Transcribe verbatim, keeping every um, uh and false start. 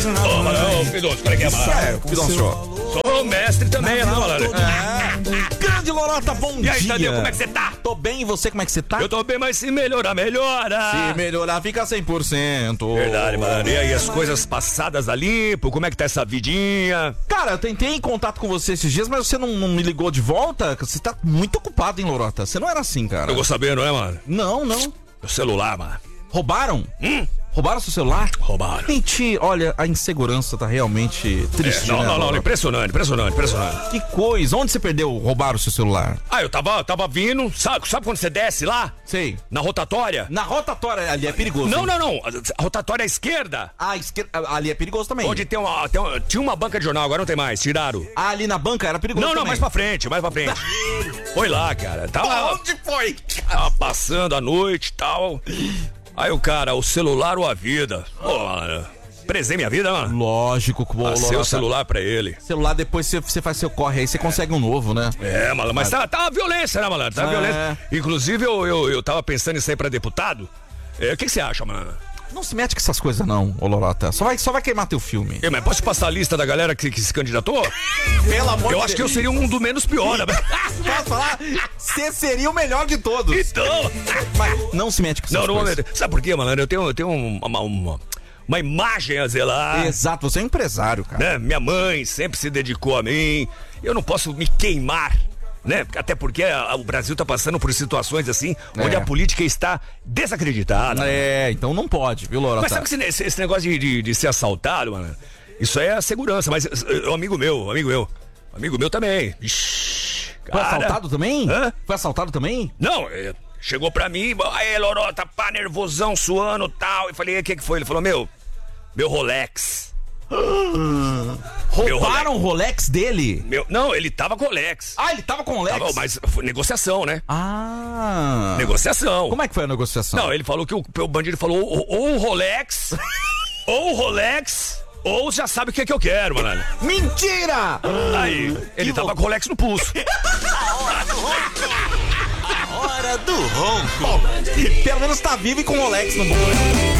Ô, malandro, ô, Pidoncio, qual é que é, malandro? É, Pidoncio. Sou mestre também, né, malandro? É. Grande Lorota, bom E dia. aí, Tadeu, como é que você tá? Tô bem, e você, como é que você tá? Eu tô bem, mas se melhorar, melhora. Se melhorar, fica cem por cento. Verdade, mano. E aí, as coisas passadas a limpo, como é que tá essa vidinha? Cara, eu tentei em contato com você esses dias, mas você não, não me ligou de volta. Você tá muito ocupado, hein, Lorota? Você não era assim, cara. Ficou sabendo, né, mano? Não, não. Meu celular, mano. Roubaram? Hum? Roubaram seu celular? Roubaram. Mentira, olha, a insegurança tá realmente triste, É, não, né, não, não, Lorota? impressionante, impressionante, impressionante. Que coisa, onde você perdeu, roubaram o seu celular? Ah, eu tava, tava vindo, sabe, sabe quando você desce lá? Sei. Na rotatória? Na rotatória, ali é perigoso. Não, hein? não, não. A rotatória à esquerda. Ah, esquerda, ali é perigoso também. Onde tem uma, tem uma. Tinha uma banca de jornal, agora não tem mais, tiraram. Ah, ali na banca era perigoso Não, não, também. mais pra frente, mais pra frente. Foi lá, cara. Tava, Onde foi? tava passando a noite e tal. Aí o cara, o celular ou a vida? Pô, mano, prezei minha vida, mano. Lógico, que Passei o celular pra ele. Celular, depois você, você faz seu corre aí, você consegue um novo, né? É, malandro, mas tá, tá uma violência, né, malandro? Tá É. violência. Inclusive, eu, eu, eu tava pensando em sair pra deputado. É, o que que você acha, mano? Não se mete com essas coisas não, ô Lorota. Só vai, só vai queimar teu filme. É, mas posso te passar a lista da galera que, que se candidatou? Pelo amor Eu acho que eu seria um do menos pior, né? Posso falar? Você seria o melhor de todos. Então... Mas não se mete com essas Não, não vou coisas. meter. Sabe por quê, malandro? Eu tenho, eu tenho uma, uma, uma imagem a zelar. Exato, você é um empresário, cara. Né? Minha mãe sempre se dedicou a mim. Eu não posso me queimar, né? Até porque a- o Brasil tá passando por situações assim, onde É. a política está desacreditada. É, então não pode, viu, Lorota? Mas sabe que esse, esse- esse negócio de, de, de ser assaltado, mano? Isso aí é a segurança, mas é, um amigo meu, amigo meu, amigo meu também. Ixi, Foi cara. assaltado também? Hã? Foi assaltado também? Não, é, chegou pra mim, aí, Lorota, pá, nervosão, suando e tal. Eu falei, o que que foi? Ele falou, meu, meu Rolex. Roubaram o Rolex dele? Meu, não, ele tava com Rolex. Ah, ele tava com o Rolex? Tava, mas foi negociação, né? Ah. Negociação. Como é que foi a negociação? Não, ele falou que o, o bandido falou ou, ou o Rolex, ou o Rolex, ou já sabe o que é que eu quero, mano. Mentira! Aí, ele tava com o Rolex no pulso. Hora do ronco. Pelo menos tá vivo e com o Rolex no bolso.